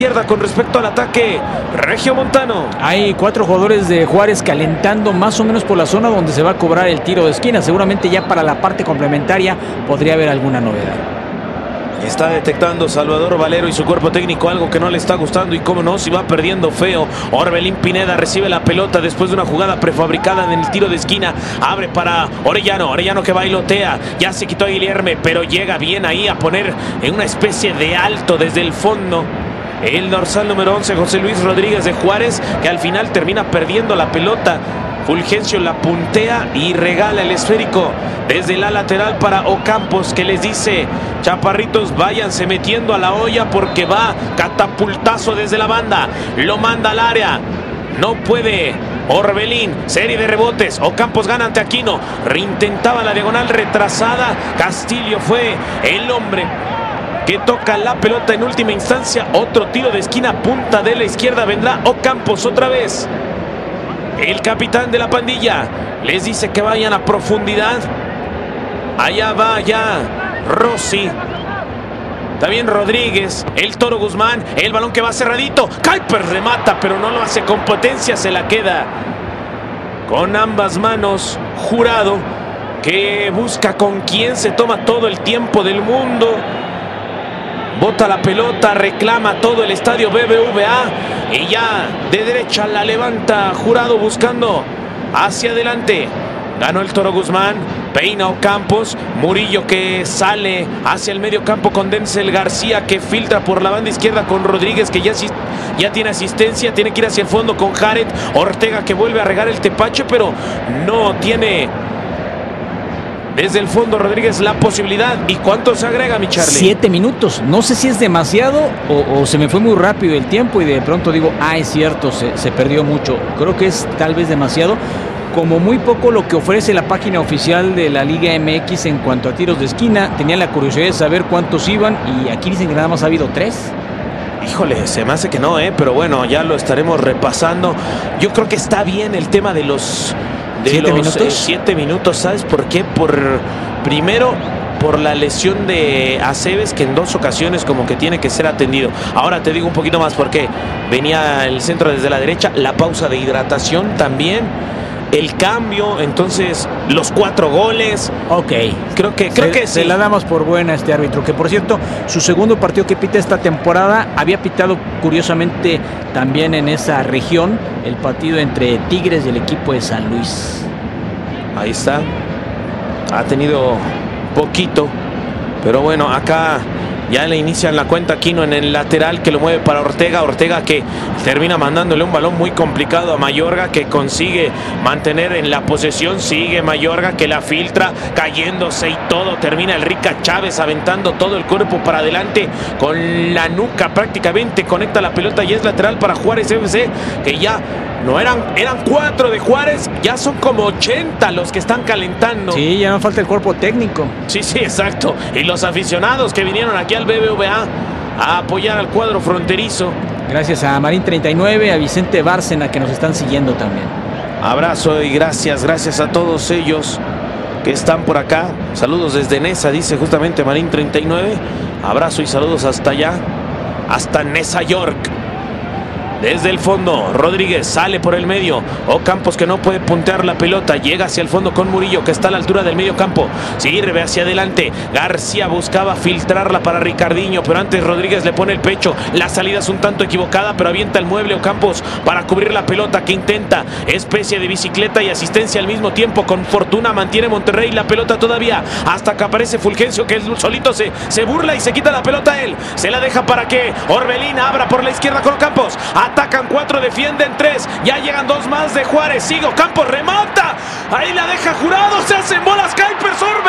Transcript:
izquierda con respecto al ataque regiomontano. Hay 4 jugadores de Juárez calentando más o menos por la zona donde se va a cobrar el tiro de esquina. Seguramente ya para la parte complementaria podría haber alguna novedad. Está detectando Salvador Valero y su cuerpo técnico algo que no le está gustando, y cómo no, si va perdiendo feo. Orbelín Pineda recibe la pelota después de una jugada prefabricada en el tiro de esquina. Abre para Orellano que bailotea. Ya se quitó a Guilherme, pero llega bien ahí a poner en una especie de alto desde el fondo el dorsal número 11, José Luis Rodríguez de Juárez, que al final termina perdiendo la pelota. Fulgencio la puntea y regala el esférico desde la lateral para Ocampos, que les dice: chaparritos, váyanse metiendo a la olla porque va catapultazo desde la banda. Lo manda al área. No puede Orbelín, serie de rebotes. Ocampos gana ante Aquino. Reintentaba la diagonal retrasada. Castillo fue el hombre que toca la pelota en última instancia. Otro tiro de esquina, punta de la izquierda. Vendrá Ocampos otra vez. El capitán de la pandilla les dice que vayan a profundidad. Allá va ya Rossi. También Rodríguez, el Toro Guzmán, el balón que va cerradito. Kuiper remata, pero no lo hace con potencia, se la queda con ambas manos Jurado, que busca con quién, se toma todo el tiempo del mundo. Bota la pelota, reclama todo el estadio BBVA y ya de derecha la levanta Jurado buscando hacia adelante. Ganó el Toro Guzmán, peina Ocampos, Murillo que sale hacia el medio campo con Denzel García, que filtra por la banda izquierda con Rodríguez, que ya tiene asistencia, tiene que ir hacia el fondo con Jared. Ortega que vuelve a regar el tepache, pero no tiene desde el fondo Rodríguez la posibilidad. ¿Y cuánto se agrega, mi Charlie? 7 minutos. No sé si es demasiado o se me fue muy rápido el tiempo y de pronto digo, es cierto, se perdió mucho. Creo que es tal vez demasiado. Como muy poco lo que ofrece la página oficial de la Liga MX en cuanto a tiros de esquina. Tenía la curiosidad de saber cuántos iban y aquí dicen que nada más ha habido 3. Híjole, se me hace que no, pero bueno, ya lo estaremos repasando. Yo creo que está bien el tema de los 7 minutos. 7 minutos, ¿sabes por qué? Primero, por la lesión de Aceves, que en 2 ocasiones como que tiene que ser atendido. Ahora te digo un poquito más por qué. Venía el centro desde la derecha, la pausa de hidratación también, el cambio, entonces los 4 goles. Ok. Creo que sí. Se la damos por buena a este árbitro, que por cierto, su segundo partido que pita esta temporada, había pitado curiosamente también en esa región el partido entre Tigres y el equipo de San Luis. Ahí está. Ha tenido poquito, pero bueno, acá ya le inician la cuenta Aquino en el lateral, que lo mueve para Ortega. Ortega que termina mandándole un balón muy complicado a Mayorga, que consigue mantener en la posesión. Sigue Mayorga que la filtra, cayéndose y todo. Termina el Rica Chávez aventando todo el cuerpo para adelante con la nuca prácticamente. Conecta la pelota y es lateral para Juárez FC, que ya no eran 4 de Juárez, ya son como 80 los que están calentando. Sí, ya no falta el cuerpo técnico. Sí, exacto. Y los aficionados que vinieron aquí al BBVA a apoyar al cuadro fronterizo. Gracias a Marín 39, a Vicente Bárcena, que nos están siguiendo también. Abrazo y gracias a todos ellos que están por acá. Saludos desde Nesa, dice justamente Marín 39. Abrazo y saludos hasta allá, hasta Nesa York. Desde el fondo, Rodríguez sale por el medio. Ocampos que no puede puntear la pelota. Llega hacia el fondo con Murillo, que está a la altura del medio campo. Sirve hacia adelante. García buscaba filtrarla para Ricardinho, pero antes Rodríguez le pone el pecho. La salida es un tanto equivocada, pero avienta el mueble Ocampos para cubrir la pelota, que intenta especie de bicicleta y asistencia al mismo tiempo. Con fortuna mantiene Monterrey la pelota todavía, hasta que aparece Fulgencio, que él solito se burla y se quita la pelota a él. Se la deja para que Orbelín abra por la izquierda con Ocampos. Atacan 4, defienden 3. Ya llegan 2 más de Juárez. Sigue Ocampos, remata. Ahí la deja Jurado. Se hacen bolas. Kuiper,